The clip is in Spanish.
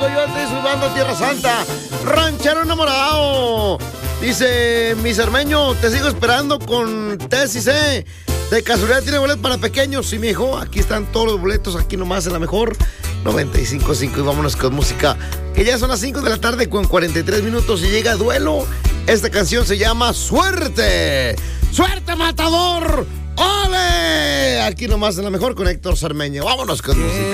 Coyotes, su banda Tierra Santa. Ranchero enamorado. Dice, mi cermeño, te sigo esperando con Tess y C. De casualidad tiene boletos para pequeños. Sí, mijo, aquí están todos los boletos, aquí nomás en la mejor 95.5. Y vámonos con música, que ya son las 5 de la tarde con 43 minutos y llega Duelo. Esta canción se llama Suerte. ¡Suerte, matador! ¡Ole! Aquí nomás en la mejor con Héctor Cermeño. Vámonos con música.